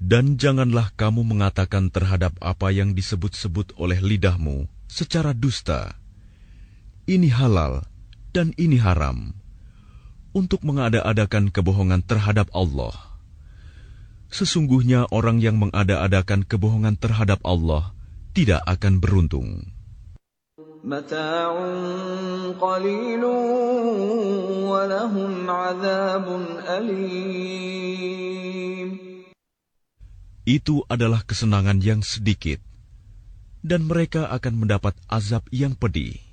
Dan janganlah kamu mengatakan terhadap apa yang disebut-sebut oleh lidahmu secara dusta, ini halal dan ini haram, untuk mengada-adakan kebohongan terhadap Allah. Sesungguhnya orang yang mengada-adakan kebohongan terhadap Allah tidak akan beruntung. Mata'un qalilun wa lahum 'adzabun alim. Itu adalah kesenangan yang sedikit, dan mereka akan mendapat azab yang pedih.